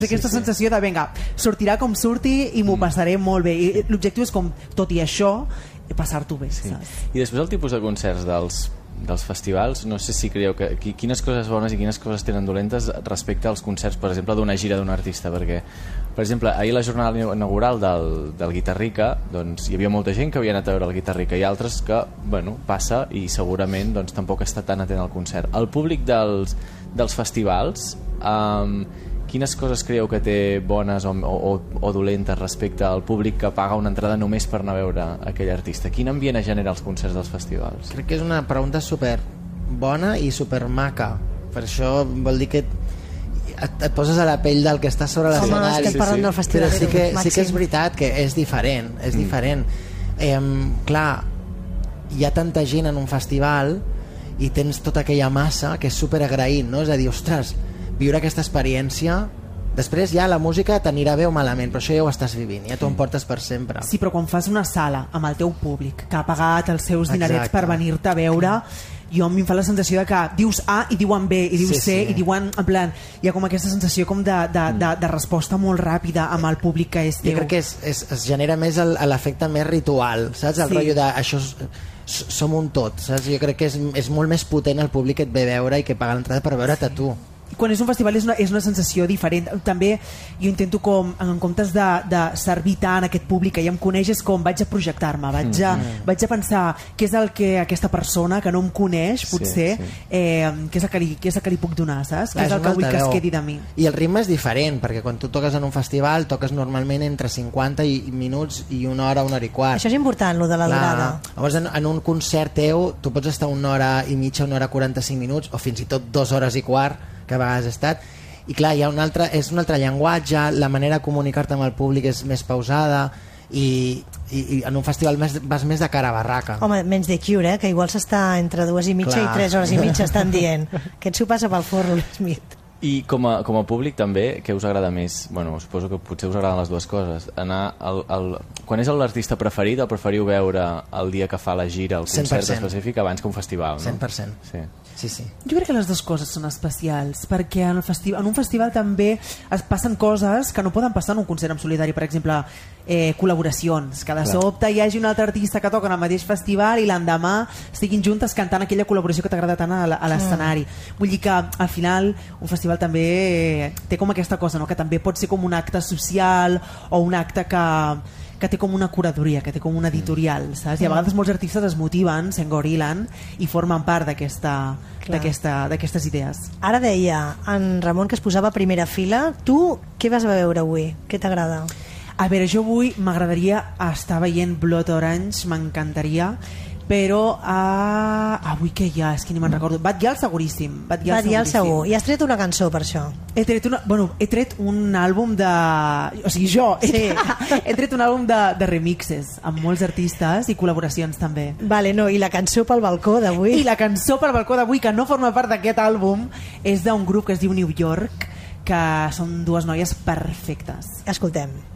Aquesta sensació de, vinga, sortirà com surti i m'ho passaré molt bé. I l'objectiu és com, tot i això, passar-t'ho bé, saps? I després el tipus de concerts dels festivals, no sé si creieu que quines coses bones i quines coses tenen dolentes respecte als concerts, per exemple, d'una gira d'un artista, perquè, per exemple, ahir la jornada inaugural del Guitarrica, doncs hi havia molta gent que havia anat a veure el Guitarrica i altres que, bueno, passa i segurament doncs, tampoc està tan atent al concert. El públic dels festivals, quines coses creieu que té bones o dolentes respecte al públic que paga una entrada només per anar a veure aquell artista? Quin ambient es genera als concerts dels festivals? Crec que és una pregunta super bona i super maca. Per això vol dir que et poses a la pell del que està sobre l'escenari. Estem parlant del festival. Però sí que és veritat que és diferent. És diferent. Clar, hi ha tanta gent en un festival i tens tota aquella massa que és super agraït, no? És a dir, ostres, viure aquesta experiència, després ja la música t'anirà bé o malament, però això ja ho estàs vivint, ja t'ho emportes per sempre. Sí, però quan fas una sala amb el teu públic que ha pagat els seus dinerets per venir-te a veure, jo a mi em fa la sensació de que dius A i diuen B i dius C i diuen, en plan, hi ha com aquesta sensació com de resposta molt ràpida amb el públic que és teu. Jo crec que es genera més l'efecte més ritual, saps? El rotllo de això som un tot, saps? Jo crec que és molt més potent el públic que et ve a veure i que paga l'entrada per veure't a tu. Quan és un festival és una sensació diferent. També jo intento com, en comptes de servir tant a aquest públic que ja em coneix, és com vaig a projectar-me, vaig a pensar què és el que aquesta persona que no em coneix, potser, què és el que li puc donar, saps? Què és el que vull que es quedi de mi. I el ritme és diferent, perquè quan tu toques en un festival toques normalment entre 50 minuts i una hora i quart. Això és important, lo de la durada. Llavors en un concert teu tu pots estar una hora i mitja, una hora 45 minuts o fins i tot 2 hores i quart, que a vegades he estat, i clar, hi ha un altre llenguatge, la manera de comunicar-te amb el públic és més pausada i en un festival vas més de cara a barraca. Home, menys de Cure, que igual s'està entre 2 i mitja i 3 hores i mitja estan dient que et s'ho passa pel forro, Smith. I com a públic també, què us agrada més? Bueno, suposo que potser us agraden les dues coses. Quan és l'artista preferit, el preferiu veure el dia que fa la gira, el concert 100%. específic, abans que un festival, no? 100%. Sí. Jo crec que les dues coses són especials, perquè en un festival també es passen coses que no poden passar en un concert en solitari. Per exemple, col·laboracions, que de sobte hi hagi un altre artista que toca en el mateix festival i l'endemà estiguin juntes cantant aquella col·laboració que t'agrada tant a l'escenari. Vull dir que al final un festival també té com aquesta cosa, no? Que també pot ser com un acte social o un acte que té com una curadoria, que té com un editorial, saps? I a vegades molts artistes es motiven, s'engorilen i formen part d'aquestes idees. Ara deia en Ramon que es posava a primera fila. Tu què vas a veure avui? Què t'agrada? A veure, jo avui m'agradaria estar veient Blood Orange, m'encantaria, però avui què hi ha? És que ni me'n recordo. Bad Gyal seguríssim. Bad Gyal segur. I has tret una cançó per això? He tret un àlbum de... O sigui, jo he tret un àlbum de remixes amb molts artistes i col·laboracions també. Vale, no, i la cançó pel balcó d'avui? I la cançó pel balcó d'avui, que no forma part d'aquest àlbum, és d'un grup que es diu New York, que són dues noies perfectes. Escoltem.